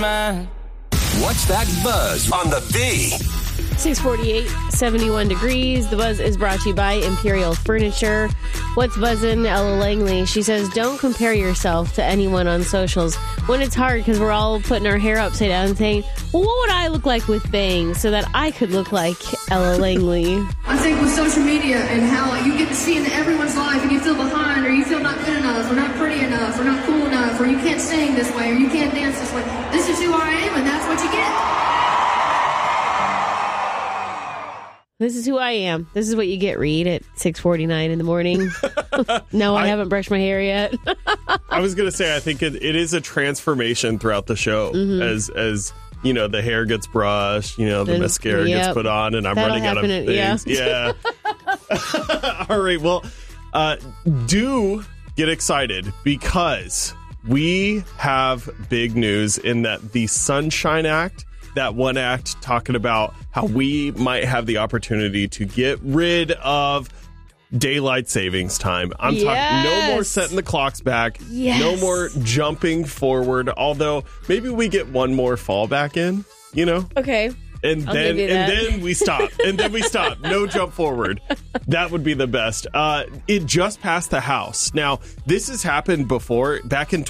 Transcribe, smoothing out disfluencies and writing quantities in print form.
mind. What's that buzz on the V? 648, 71 degrees. The Buzz is brought to you by Imperial Furniture. What's buzzing? Ella Langley. She says, don't compare yourself to anyone on socials when it's hard because we're all putting our hair upside down and saying, well, what would I look like with bangs so that I could look like Ella Langley? I think with social media and how you get to see into everyone's life and you feel behind or you feel not good enough or not pretty enough or not cool enough or you can't sing this way or you can't dance this way. This is who I am and that's what you get. This is who I am. This is what you get, Reed, at 6:49 in the morning. No, I haven't brushed my hair yet. I was going to say, I think it is a transformation throughout the show as you know, the hair gets brushed, you know, the mascara gets put on, and I'm running out of things. Yeah. All right. Well, do get excited because we have big news in that the Sunshine Act, that one act talking about how we might have the opportunity to get rid of daylight savings time. I'm talking no more setting the clocks back. Yes. No more jumping forward. Although maybe we get one more fallback in, you know? Okay. And then we stop. And then we stop. No jump forward. That would be the best. It just passed the House. Now, this has happened before. Back in